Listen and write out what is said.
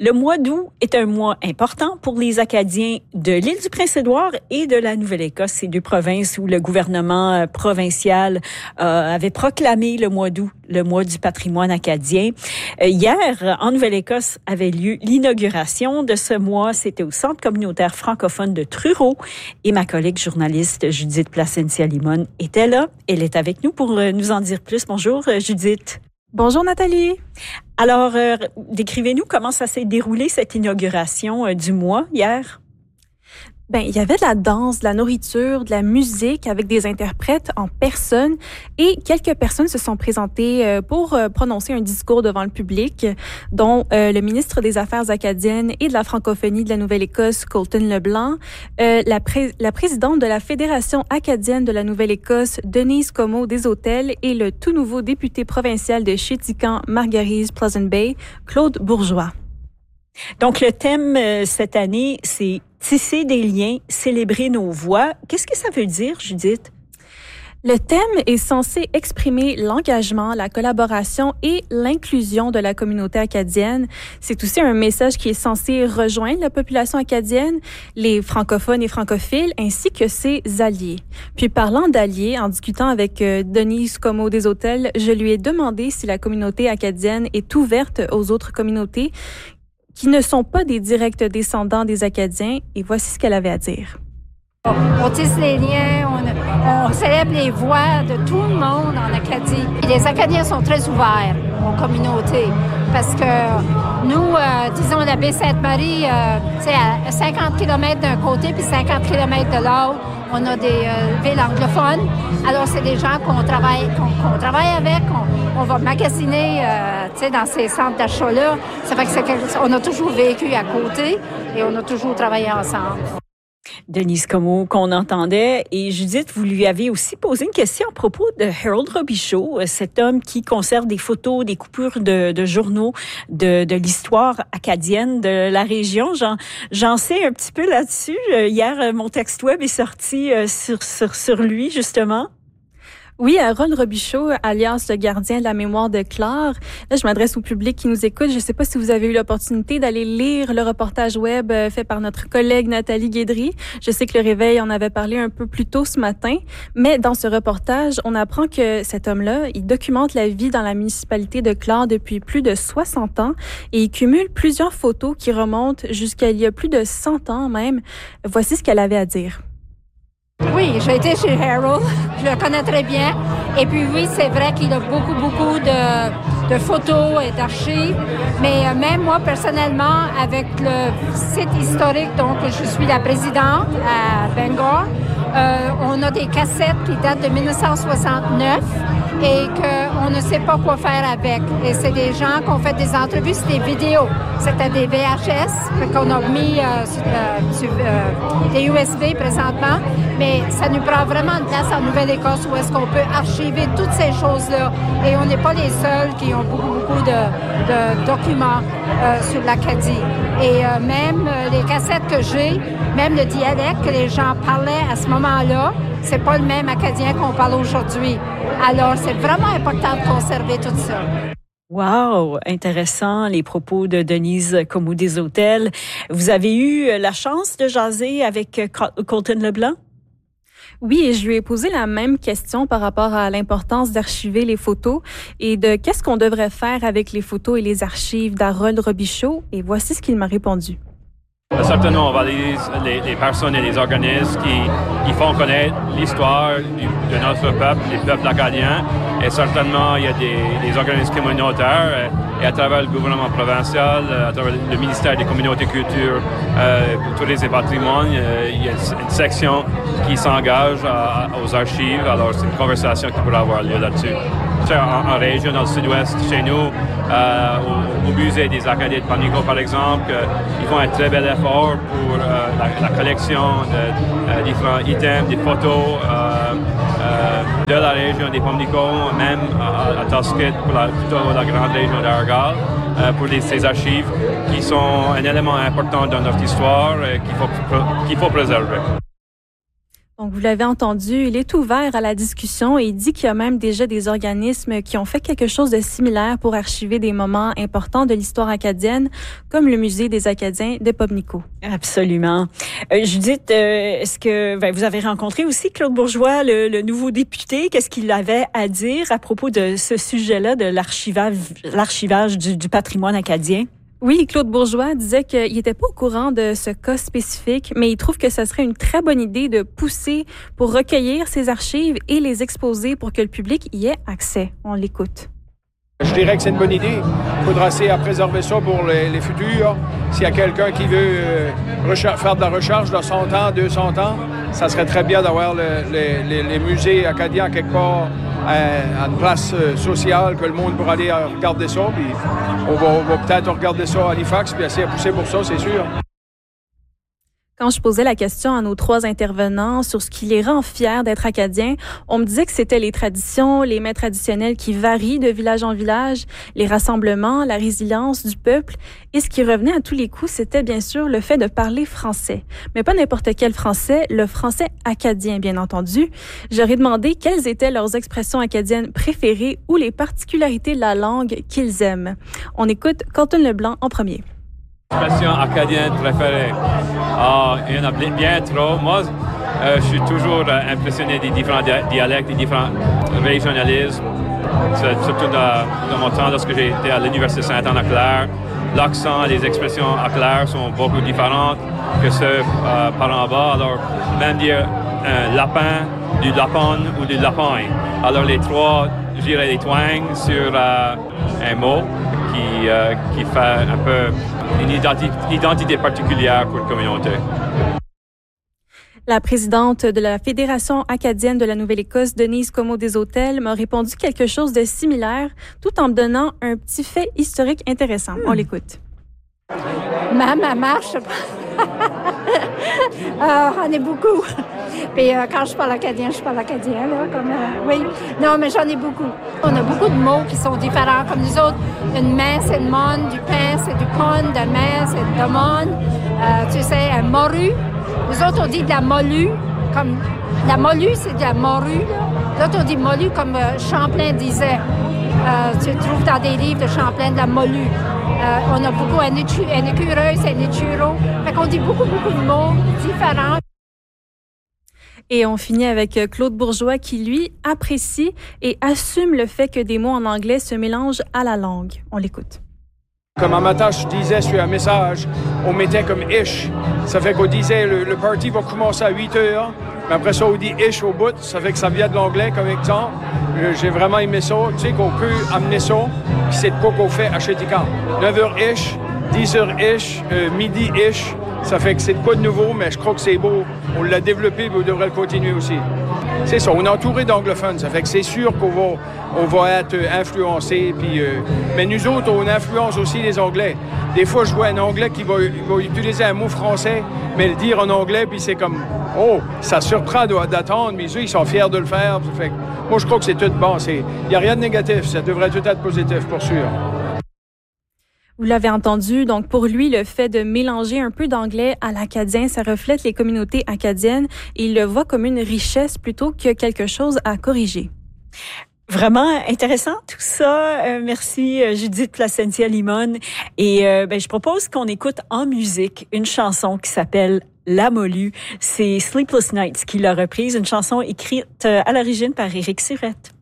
Le mois d'août est un mois important pour les Acadiens de l'île du Prince-Édouard et de la Nouvelle-Écosse, ces deux provinces où le gouvernement provincial avait proclamé le mois d'août, le mois du patrimoine acadien. Hier, en Nouvelle-Écosse, avait lieu l'inauguration de ce mois. C'était au Centre communautaire francophone de Truro et ma collègue journaliste Judith Placencia-Limon était là. Elle est avec nous pour nous en dire plus. Bonjour Judith. Bonjour Nathalie. Alors, décrivez-nous comment ça s'est déroulé cette inauguration du mois hier. Il y avait de la danse, de la nourriture, de la musique avec des interprètes en personne et quelques personnes se sont présentées pour prononcer un discours devant le public, dont le ministre des Affaires acadiennes et de la francophonie de la Nouvelle-Écosse, Colton LeBlanc, la présidente de la Fédération acadienne de la Nouvelle-Écosse, Denise Comeau des Hôtels, et le tout nouveau député provincial de Chéticamp, Margarise Pleasant Bay, Claude Bourgeois. Donc, le thème cette année, c'est tisser des liens, célébrer nos voix. Qu'est-ce que ça veut dire, Judith? Le thème est censé exprimer l'engagement, la collaboration et l'inclusion de la communauté acadienne. C'est aussi un message qui est censé rejoindre la population acadienne, les francophones et francophiles, ainsi que ses alliés. Puis parlant d'alliés, en discutant avec Denise Comeau des Hôtels, je lui ai demandé si la communauté acadienne est ouverte aux autres communautés qui ne sont pas des directs descendants des Acadiens, et voici ce qu'elle avait à dire. On tisse les liens, on célèbre les voix de tout le monde en Acadie. Et les Acadiens sont très ouverts aux communautés parce que nous, disons, la baie Sainte-Marie, c'est à 50 km d'un côté puis 50 km de l'autre, on a des villes anglophones. Alors, c'est des gens qu'on travaille avec, on va magasiner dans ces centres d'achat-là. Ça fait que on a toujours vécu à côté et on a toujours travaillé ensemble. Denise Comeau, qu'on entendait. Et Judith, vous lui avez aussi posé une question à propos de Harold Robichaud, cet homme qui conserve des photos, des coupures de journaux de l'histoire acadienne de la région. J'en sais un petit peu là-dessus. Hier, mon texte web est sorti sur lui, justement. Oui, Harold Robichaud, alias le gardien de la mémoire de Clare. Là, je m'adresse au public qui nous écoute. Je ne sais pas si vous avez eu l'opportunité d'aller lire le reportage web fait par notre collègue Nathalie Guédry. Je sais que le Réveil en avait parlé un peu plus tôt ce matin. Mais dans ce reportage, on apprend que cet homme-là, il documente la vie dans la municipalité de Clare depuis plus de 60 ans et il cumule plusieurs photos qui remontent jusqu'à il y a plus de 100 ans même. Voici ce qu'elle avait à dire. Oui, j'ai été chez Harold, je le connais très bien. Et puis oui, c'est vrai qu'il a beaucoup de photos et d'archives. Mais même moi, personnellement, avec le site historique, donc je suis la présidente à Bangor, on a des cassettes qui datent de 1969 et qu'on ne sait pas quoi faire avec. Et c'est des gens qui ont fait des entrevues, c'est des vidéos. C'était des VHS qu'on a mis sur des USB présentement. Mais ça nous prend vraiment une place en Nouvelle-Écosse où est-ce qu'on peut archiver toutes ces choses-là. Et on n'est pas les seuls qui ont beaucoup de documents sur l'Acadie. Et même les cassettes que j'ai, même le dialecte que les gens parlaient à ce moment-là, c'est pas le même acadien qu'on parle aujourd'hui. Alors, c'est vraiment important de conserver tout ça. Wow, intéressant, les propos de Denise Comeau des Hôtels. Vous avez eu la chance de jaser avec Colton LeBlanc? Oui, et je lui ai posé la même question par rapport à l'importance d'archiver les photos et de qu'est-ce qu'on devrait faire avec les photos et les archives d'Harold Robichaud. Et voici ce qu'il m'a répondu. Certainement, on valise les personnes et les organismes qui font connaître l'histoire de notre peuple, les peuples acadiens. Et certainement, il y a des organismes communautaires et à travers le gouvernement provincial, à travers le ministère des Communautés, Culture, Tourisme et Patrimoine, il y a une section qui s'engage aux archives. Alors, c'est une conversation qui pourrait avoir lieu là-dessus. En région, dans le sud-ouest, chez nous, au musée des Acadiens de Pamlico, par exemple, ils font un très bel effort pour la collection de différents items, des photos de la région des Pamlico, même à Tusket, pour plutôt la grande région d'Argyle, pour ces archives qui sont un élément important dans notre histoire qu'il faut préserver. Donc, vous l'avez entendu, il est ouvert à la discussion et il dit qu'il y a même déjà des organismes qui ont fait quelque chose de similaire pour archiver des moments importants de l'histoire acadienne, comme le Musée des Acadiens de Pobnico. Absolument. Judith, est-ce que vous avez rencontré aussi Claude Bourgeois, le nouveau député? Qu'est-ce qu'il avait à dire à propos de ce sujet-là, de l'archivage du patrimoine acadien? Oui, Claude Bourgeois disait qu'il n'était pas au courant de ce cas spécifique, mais il trouve que ce serait une très bonne idée de pousser pour recueillir ces archives et les exposer pour que le public y ait accès. On l'écoute. Je dirais que c'est une bonne idée. Il faudra essayer à préserver ça pour les futurs. S'il y a quelqu'un qui veut faire de la recherche de 100 ans, 200 ans, ça serait très bien d'avoir les musées acadiens quelque part à une place sociale que le monde pourra aller regarder ça. Puis on va peut-être regarder ça à Halifax puis essayer de pousser pour ça, c'est sûr. Quand je posais la question à nos 3 intervenants sur ce qui les rend fiers d'être acadiens, on me disait que c'était les traditions, les mets traditionnels qui varient de village en village, les rassemblements, la résilience du peuple. Et ce qui revenait à tous les coups, c'était bien sûr le fait de parler français. Mais pas n'importe quel français, le français acadien, bien entendu. J'aurais demandé quelles étaient leurs expressions acadiennes préférées ou les particularités de la langue qu'ils aiment. On écoute Quentin Leblanc en premier. Expression acadienne préférée. Il y en a bien trop. Moi, je suis toujours impressionné des différents dialectes, des différents régionalismes. Surtout dans mon temps, lorsque j'ai été à l'Université Sainte-Anne-à-Claire, l'accent et les expressions à Claire sont beaucoup différentes que ceux par en bas. Alors, même dire un lapin, du lapon ou du lapin. Alors, les trois, je dirais, les twangs sur un mot qui fait un peu une identité particulière pour une communauté. La présidente de la Fédération acadienne de la Nouvelle-Écosse, Denise Comeau-Deshôtels, m'a répondu quelque chose de similaire, tout en me donnant un petit fait historique intéressant. On l'écoute. Ma marche, on est beaucoup. Puis quand je parle acadien, là, oui. Non, mais j'en ai beaucoup. On a beaucoup de mots qui sont différents. Comme nous autres, une main, c'est une monne, du pain, c'est du con, de main, c'est de monne. Tu sais, un morue. Nous autres, on dit de la molue. Comme la molue, c'est de la morue. Là. Nous autres, on dit molue comme Champlain disait. Tu trouves dans des livres de Champlain de la molue. On a beaucoup un écureuil, c'est un échureau. Fait qu'on dit beaucoup de mots différents. Et on finit avec Claude Bourgeois qui, lui, apprécie et assume le fait que des mots en anglais se mélangent à la langue. On l'écoute. Comme en matin, je disais sur un message, on mettait comme « ish ». Ça fait qu'on disait le party va commencer à 8 heures, mais après ça, on dit « ish » au bout. Ça fait que ça vient de l'anglais comme exemple. J'ai vraiment aimé ça. Tu sais qu'on peut amener ça, puis c'est de quoi qu'on fait à Chéticamp. 9h ish, 10h ish, midi ish. Ça fait que c'est de quoi de nouveau, mais je crois que c'est beau. On l'a développé, mais on devrait le continuer aussi. C'est ça, on est entouré d'anglophones. Ça fait que c'est sûr qu'on va être influencé. Puis, mais nous autres, on influence aussi les Anglais. Des fois, je vois un Anglais qui va utiliser un mot français, mais le dire en anglais, puis c'est comme, oh, ça surprend d'attendre, mais eux, ils sont fiers de le faire. Ça fait que, moi, je crois que c'est tout bon. Il n'y a rien de négatif. Ça devrait tout être positif, pour sûr. Vous l'avez entendu, donc pour lui, le fait de mélanger un peu d'anglais à l'acadien, ça reflète les communautés acadiennes et il le voit comme une richesse plutôt que quelque chose à corriger. Vraiment intéressant tout ça. Merci Judith Placentia-Limon. Et je propose qu'on écoute en musique une chanson qui s'appelle La Molue. C'est Sleepless Nights qui l'a reprise, une chanson écrite à l'origine par Éric Sirette.